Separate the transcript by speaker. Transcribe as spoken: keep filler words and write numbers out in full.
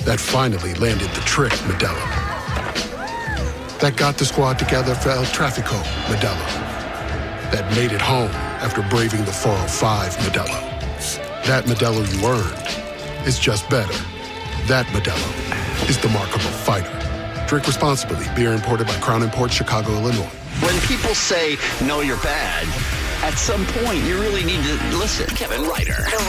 Speaker 1: That finally landed the trick, Modelo. That got the squad together for El Trafico, Modelo. That made it home after braving the four oh five, Modelo. That Modelo you earned is just better. That Modelo is the mark of a fighter. Drink responsibly. Beer imported by Crown Imports, Chicago, Illinois.
Speaker 2: When people say, no, you're bad, at some point you really need to listen. Kevin Ryder.